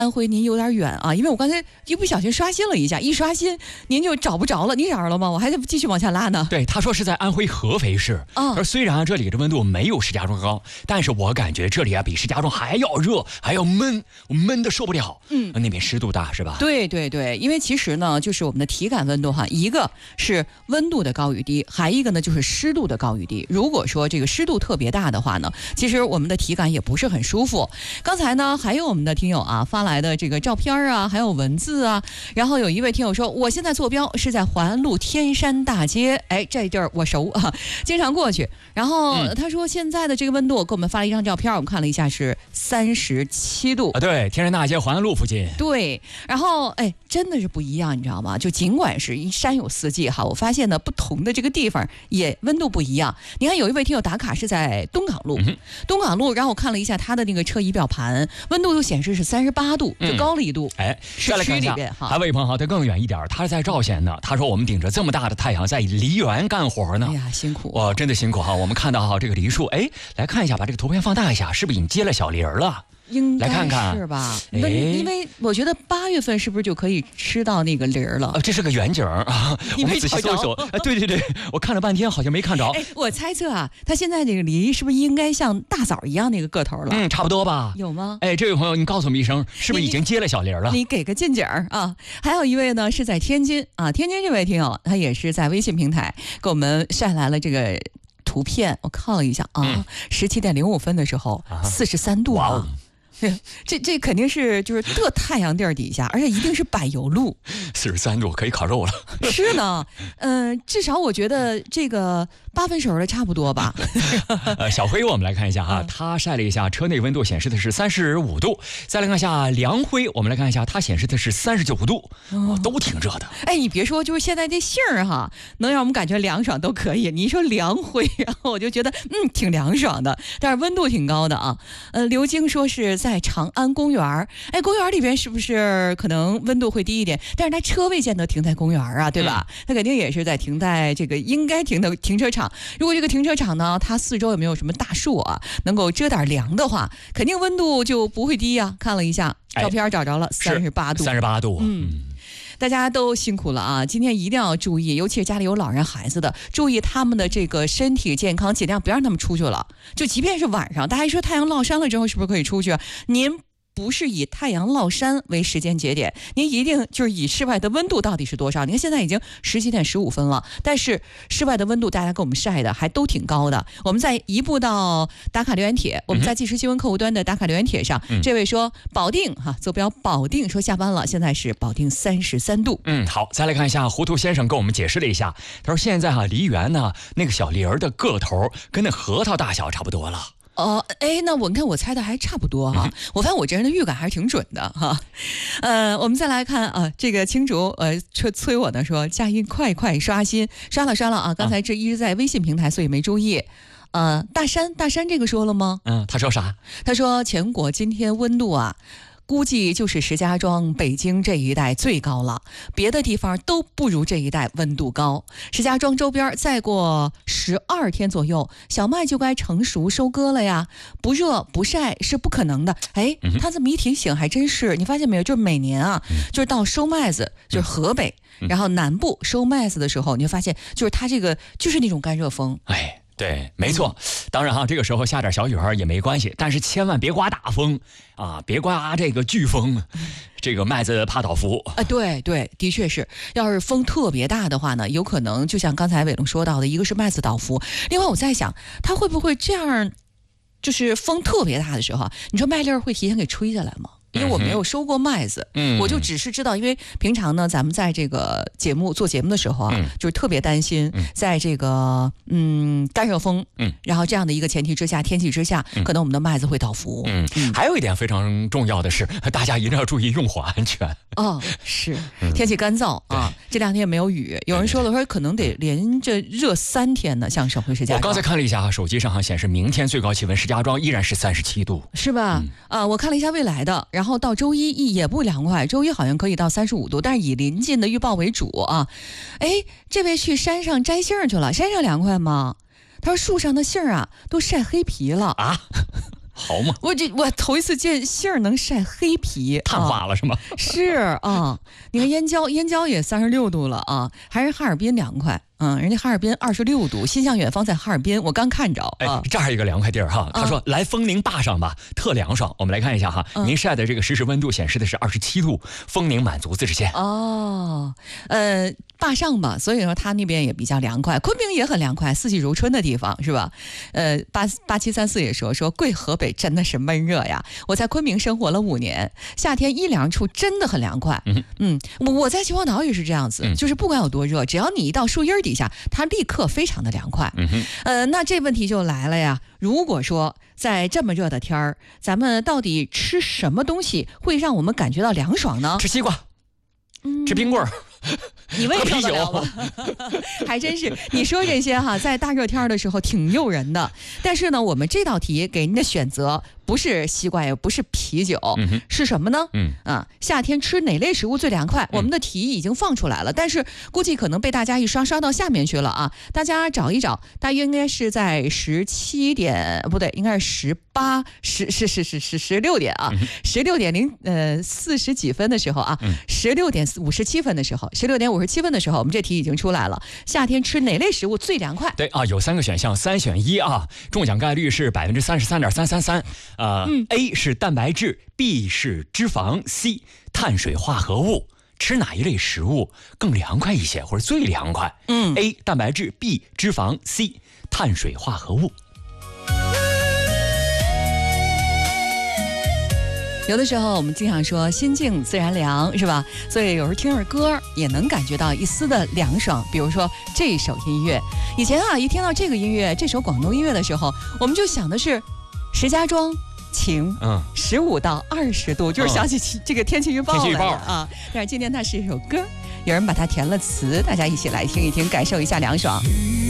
安徽您有点远啊，因为我刚才一不小心刷新了一下，一刷新您就找不着了，你找着了吗？我还得继续往下拉呢。 对，他说是在安徽合肥市。而虽然这里的温度没有石家庄高，但是我感觉这里比石家庄还要热，还要闷，我闷的受不了。那边湿度大是吧？ 对对对，因为其实呢，就是我们的体感温度一个是温度的高与低，还一个呢就是湿度的高与低。如果说这个湿度特别大的话呢，其实我们的体感也不是很舒服。刚才呢，还有我们的听友发来的这个照片还有文字然后有一位听友说，我现在坐标是在淮安路天山大街，这地儿我熟经常过去。然后他说现在的这个温度给我们发了一张照片，我们看了一下是37度对，天山大街淮安路附近。 对，然后真的是不一样，你知道吗？就尽管是山有四季我发现呢不同的这个地方也温度不一样。你看有一位听友打卡是在东港路，然后我看了一下他的那个车仪表盘，温度就显示是38度，就高了1度。 再来看一下，还有一位朋友他更远一点，他是在赵县的。他说我们顶着这么大的太阳在梨园干活呢。 哎呀，辛苦哇，真的辛苦我们看到这个梨树，来看一下，把这个图片放大一下，是不是已经结了小梨儿了？ 应该来看看是吧？因为我觉得8月份是不是就可以吃到那个梨儿了？ 这是个远景我们仔细搜一搜。对，我看了半天好像没看着。 我猜测它现在这个梨是不是应该像大枣一样那个个头了？ 差不多吧。 有吗？ 这位朋友，你告诉我们一声，是不是已经结了小梨了？ 你给个近景还有一位呢是在天津天津这位听友，他也是在微信平台给我们晒来了这个图片，我看了一下17点05分的时候43度这肯定是就是的太阳地儿底下，而且一定是柏油路。 43度可以烤肉了。 是呢，至少我觉得这个8分熟的差不多吧。 小辉，我们来看一下他晒了一下车内温度显示的是35度。再来看一下梁辉，我们来看一下他显示的是39度，都挺热的。 你别说，就是现在这姓儿能让我们感觉凉爽都可以。你一说梁辉，然后我就觉得挺凉爽的，但是温度挺高的刘晶说是在长安公园，公园里边是不是可能温度会低一点？但是他车未见得停在公园对吧？他肯定也是在停在这个应该停的停车场。如果这个停车场呢，它四周有没有什么大树能够遮点凉的话，肯定温度就不会低看了一下照片找着了，38度 ，38度。 大家都辛苦了今天一定要注意，尤其是家里有老人孩子的，注意他们的这个身体健康，尽量不让他们出去了。就即便是晚上，大家说太阳落山了之后是不是可以出去您不是以太阳落山为时间节点，您一定就是以室外的温度到底是多少。你看现在已经17点15分了，但是室外的温度大家给我们晒的还都挺高的。我们再移步到打卡留言帖，我们在即时新闻客户端的打卡留言帖上，这位说保定坐标保定，说下班了，现在是保定33度。 好，再来看一下糊涂先生跟我们解释了一下，他说现在梨园呢那个小梨儿的个头跟那核桃大小差不多了。 那你看我猜的还差不多我发现我这人的预感还是挺准的我们再来看这个青竹催我呢说佳音快刷新，刷了刚才这一直在微信平台，所以没注意。大山这个说了吗？ 他说啥？ 他说全国今天温度估计就是石家庄、北京这一带最高了，别的地方都不如这一带温度高。石家庄周边再过12天左右，小麦就该成熟收割了呀，不热不晒是不可能的。他这么一提醒还真是，你发现没有？就是每年就是到收麦子，就是河北，然后南部收麦子的时候，你会发现就是它这个就是那种干热风。 对，没错。当然这个时候下点小雨也没关系，但是千万别刮大风别刮这个飓风，这个麦子怕倒伏。 对，的确是，要是风特别大的话呢，有可能就像刚才伟龙说到的，一个是麦子倒伏，另外我在想，它会不会这样，就是风特别大的时候你说麦粒会提前给吹下来吗？因为我没有收过麦子，我就只是知道，因为平常呢，咱们在这个做节目的时候就是特别担心，在这个干热风，然后这样的一个天气之下，可能我们的麦子会倒伏。 还有一点非常重要的是，大家一定要注意用火安全。 是天气干燥这2天也没有雨，有人说了说可能得连着热3天呢，像省会石家庄。 我刚才看了一下手机上显示明天最高气温石家庄依然是37度， 是吧？我看了一下未来的。然后到周一也不凉快，周一好像可以到35度，但是以临近的预报为主这位去山上摘杏去了，山上凉快吗？他说树上的杏都晒黑皮了好嘛。 我头一次见杏儿能晒黑皮， 碳化了是吗？ 是啊，你看燕郊也36度了啊，还是哈尔滨凉快。人家哈尔滨26度，心向远方在哈尔滨，我刚看着。 这儿一个凉快地儿哈，他说来丰宁坝上吧，特凉爽。我们来看一下哈，您晒的这个实时温度显示的是27度，丰宁满足自治县。 坝上吧，所以说它那边也比较凉快。昆明也很凉快，四季如春的地方是吧？8734也说贵河北真的是闷热呀。我在昆明生活了5年，夏天1两处真的很凉快。我在秦皇岛也是这样子，就是不管有多热，只要你一到树荫底下，它立刻非常的凉快。那这问题就来了呀。如果说在这么热的天儿，咱们到底吃什么东西会让我们感觉到凉爽呢？ 吃西瓜，吃冰棍儿。 你胃受得了吗？还真是，你说这些哈，在大热天的时候挺诱人的。但是呢，我们这道题给您的选择不是西瓜，也不是啤酒，是什么呢？夏天吃哪类食物最凉快？我们的题已经放出来了，但是估计可能被大家一刷到下面去了啊！大家找一找，大约应该是在17点，不对，应该是16点啊，16点40几分的时候啊，16点57分的时候，16点57分的时候，我们这题已经出来了。夏天吃哪类食物最凉快？ 对啊，有3个选项，3选1啊，中奖概率是33.333%。A 是蛋白质 ，B 是脂肪 ，C 碳水化合物。吃哪一类食物更凉快一些，或者最凉快？A 蛋白质 ，B 脂肪 ，C 碳水化合物。 有的时候我们经常说心静自然凉，是吧？所以有时候听着歌也能感觉到一丝的凉爽。比如说这首音乐，以前一听到这个音乐，这首广东音乐的时候，我们就想的是石家庄晴，15到20度，就是想起这个天气预报来了啊。但是今天它是一首歌，有人把它填了词，大家一起来听一听，感受一下凉爽。